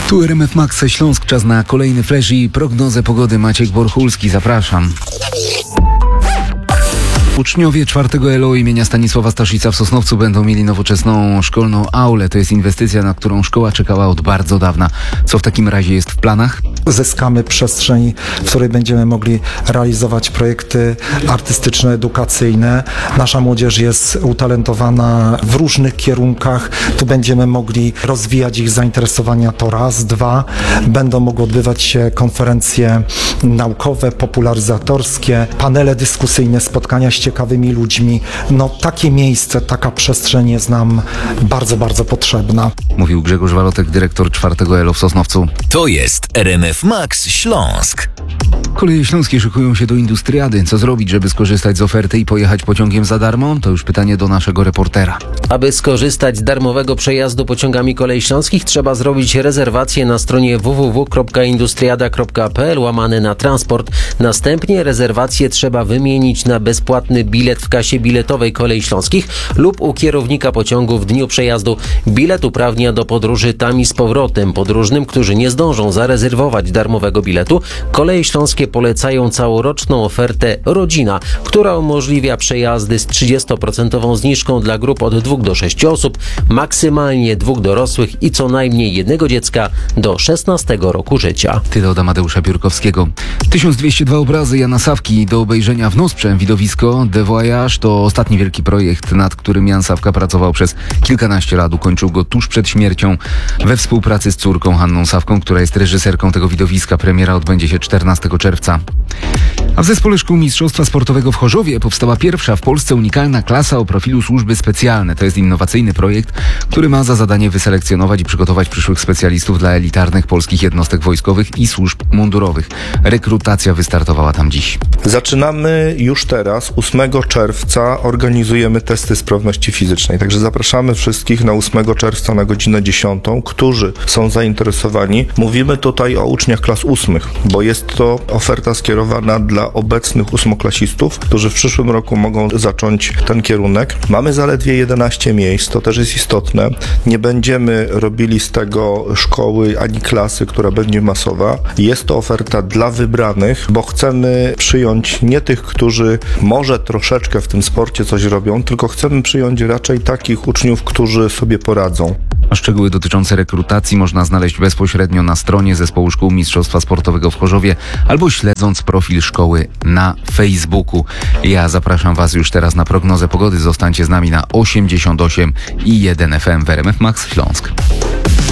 Tu RMF Max Śląsk, czas na kolejny flash i prognozę pogody. Maciek Borchulski, zapraszam. Uczniowie 4. ELO imienia Stanisława Staszica w Sosnowcu będą mieli nowoczesną szkolną aulę. To jest inwestycja, na którą szkoła czekała od bardzo dawna. Co w takim razie jest w planach? Zyskamy przestrzeń, w której będziemy mogli realizować projekty artystyczne, edukacyjne. Nasza młodzież jest utalentowana w różnych kierunkach. Tu będziemy mogli rozwijać ich zainteresowania, to raz. Dwa, będą mogły odbywać się konferencje naukowe, popularyzatorskie, panele dyskusyjne, spotkania z ciekawymi ludźmi. Takie miejsce, taka przestrzeń jest nam bardzo, bardzo potrzebna. Mówił Grzegorz Walotek, dyrektor 4. ELO w Sosnowcu. To jest RMF Max Śląsk. Koleje śląskie szykują się do Industriady. Co zrobić, żeby skorzystać z oferty i pojechać pociągiem za darmo? To już pytanie do naszego reportera. Aby skorzystać z darmowego przejazdu pociągami Kolei Śląskich, trzeba zrobić rezerwację na stronie www.industriada.pl/transport. Następnie rezerwację trzeba wymienić na bezpłatny bilet w kasie biletowej Kolei Śląskich lub u kierownika pociągu w dniu przejazdu. Bilet uprawnia do podróży tam i z powrotem. Podróżnym, którzy nie zdążą zarezerwować darmowego biletu, Koleje Śląskie polecają całoroczną ofertę Rodzina, która umożliwia przejazdy z 30% zniżką dla grup od 2 do 6 osób, maksymalnie 2 dorosłych i co najmniej 1 dziecka do 16 roku życia. Tyle od Amadeusza Biurkowskiego. 1202 obrazy Jana Sawki do obejrzenia w Nosprze. Widowisko The Voyage to ostatni wielki projekt, nad którym Jan Sawka pracował przez kilkanaście lat. Ukończył go tuż przed śmiercią we współpracy z córką Hanną Sawką, która jest reżyserką tego widowiska. Premiera odbędzie się 14 czerwca. A w Zespole Szkół Mistrzostwa Sportowego w Chorzowie powstała pierwsza w Polsce unikalna klasa o profilu służby specjalne. To jest innowacyjny projekt, który ma za zadanie wyselekcjonować i przygotować przyszłych specjalistów dla elitarnych polskich jednostek wojskowych i służb mundurowych. Rekrutacja wystartowała tam dziś. Zaczynamy już teraz, 8 czerwca organizujemy testy sprawności fizycznej. Także zapraszamy wszystkich na 8 czerwca na godzinę 10, którzy są zainteresowani. Mówimy tutaj o uczniach klas 8, bo jest to oferta skierowana dla obecnych 8-klasistów, którzy w przyszłym roku mogą zacząć ten kierunek. Mamy zaledwie 11 miejsc, to też jest istotne. Nie będziemy robili z tego szkoły ani klasy, która będzie masowa. Jest to oferta dla wybranych, bo chcemy przyjąć nie tych, którzy może troszeczkę w tym sporcie coś robią, tylko chcemy przyjąć raczej takich uczniów, którzy sobie poradzą. A szczegóły dotyczące rekrutacji można znaleźć bezpośrednio na stronie Zespołu Szkół Mistrzostwa Sportowego w Chorzowie albo śledząc profil szkoły na Facebooku. Ja zapraszam Was już teraz na prognozę pogody. Zostańcie z nami na 88,1 FM w RMF Max Śląsk.